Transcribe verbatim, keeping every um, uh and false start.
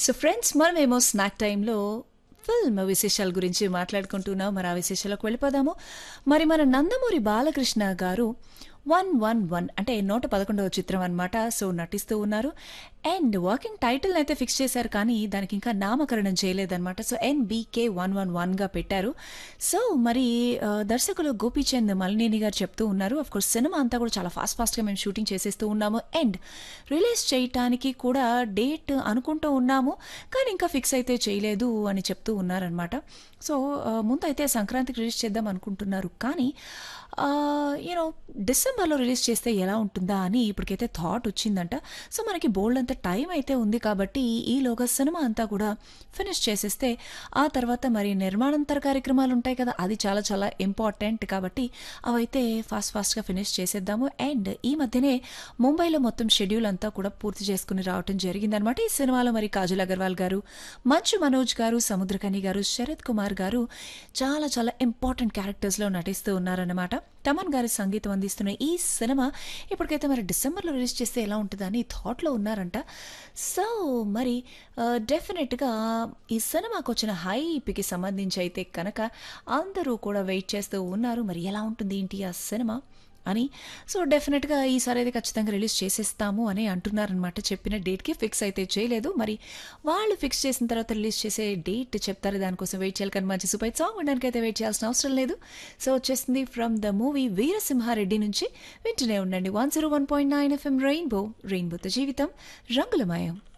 So friends మనమేమో snack టైంలో film విశేషాల గురించి మాట్లాడుకుంటున్నాం. మరి ఆ విశేషాలకు వెళ్ళిపోదాము. మరి మన నందమూరి బాలకృష్ణ గారు వన్ వన్ వన్ అంటే నూట పదకొండవ చిత్రం అనమాట. సో నటిస్తూ ఉన్నారు. అండ్ వర్కింగ్ టైటిల్ అయితే ఫిక్స్ చేశారు, కానీ దానికి ఇంకా నామకరణం చేయలేదన్నమాట. సో ఎన్బీకే వన్ వన్ వన్గా పెట్టారు. సో మరి ఆ, దర్శకులు గోపీచంద్ మలినేని గారు చెప్తూ ఉన్నారు. అఫ్ కోర్స్ సినిమా అంతా కూడా చాలా ఫాస్ట్ ఫాస్ట్గా మేము షూటింగ్ చేసేస్తూ ఉన్నాము. అండ్ రిలీజ్ చేయటానికి కూడా డేట్ అనుకుంటూ ఉన్నాము, కానీ ఇంకా ఫిక్స్ అయితే చేయలేదు అని చెప్తూ ఉన్నారనమాట. సో ఆ, ముందు అయితే సంక్రాంతికి రిలీజ్ చేద్దాం అనుకుంటున్నారు, కానీ యూనో డిసెంబర్లో రిలీజ్ చేస్తే ఎలా ఉంటుందా అని ఇప్పటికైతే థాట్ వచ్చిందంట. సో మనకి బోల్డ్ అంత టైం అయితే ఉంది, కాబట్టి ఈలోగా సినిమా అంతా కూడా ఫినిష్ చేసేస్తే ఆ తర్వాత మరి నిర్మాణాంతర కార్యక్రమాలు ఉంటాయి కదా, అది చాలా చాలా ఇంపార్టెంట్. కాబట్టి అవైతే ఫాస్ట్ ఫాస్ట్గా ఫినిష్ చేసేద్దాము. అండ్ ఈ మధ్యనే ముంబైలో మొత్తం షెడ్యూల్ అంతా కూడా పూర్తి చేసుకుని రావటం జరిగిందనమాట. ఈ సినిమాలో మరి కాజల్ అగర్వాల్ గారు, మంచు మనోజ్ గారు, సముద్రకని గారు, శరత్ కుమార్ గారు చాలా చాలా ఇంపార్టెంట్ క్యారెక్టర్స్లో నటిస్తూ ఉన్నారన్నమాట. తమన్ గారి సంగీతం అందిస్తున్న ఈ సినిమా ఇప్పటికైతే మరి డిసెంబర్లో రిలీజ్ చేస్తే ఎలా ఉంటుందని థాట్లో ఉన్నారంట. సో మరి డెఫినెట్గా ఈ సినిమాకు వచ్చిన హైప్కి సంబంధించి అయితే కనుక అందరూ కూడా వెయిట్ చేస్తూ ఉన్నారు, మరి ఎలా ఉంటుంది ఏంటి ఆ సినిమా అని. సో డెఫినెట్గా ఈసారి అయితే ఖచ్చితంగా రిలీజ్ చేసేస్తాము అని అంటున్నారనమాట. చెప్పిన డేట్కి ఫిక్స్ అయితే చేయలేదు, మరి వాళ్ళు ఫిక్స్ చేసిన తర్వాత రిలీజ్ చేసే డేట్ చెప్తారు, దానికోసం వెయిట్ చేయాలి. కానీ మంచి సూపర్ సాంగ్ ఉండడానికి అయితే వెయిట్ చేయాల్సిన అవసరం లేదు. సో వచ్చేసింది ఫ్రమ్ ద మూవీ వీరసింహారెడ్డి నుంచి. వింటూనే ఉండండి one zero one point nine FM rainbow. రెయిన్బోతో జీవితం రంగులమయం.